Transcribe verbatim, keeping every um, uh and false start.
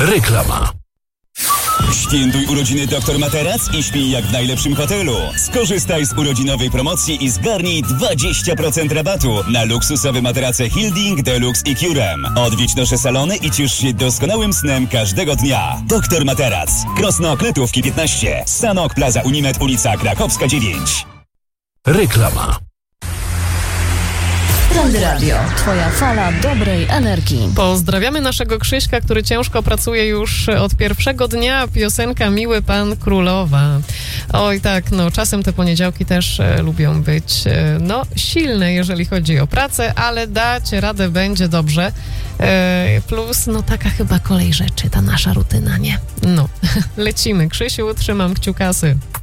Reklama. Świętuj urodziny doktor Materac i śpij jak w najlepszym hotelu. Skorzystaj z urodzinowej promocji i zgarnij dwadzieścia procent rabatu na luksusowe materace Hilding, Deluxe i Curem. Odwiedź nasze salony i ciesz się doskonałym snem każdego dnia. doktor Materac. Krosno Kletówki piętnaście. Sanok Plaza Unimed, ulica Krakowska dziewięć. Reklama. Trend Radio. Twoja fala dobrej energii. Pozdrawiamy naszego Krzyśka, który ciężko pracuje już od pierwszego dnia. Piosenka Miły Pan Królowa. Oj tak, no czasem te poniedziałki też e, lubią być e, no silne, jeżeli chodzi o pracę, ale dacie radę, będzie dobrze. E, plus, no taka chyba kolej rzeczy, ta nasza rutyna, nie? No, lecimy. Krzysiu, trzymam kciukasy.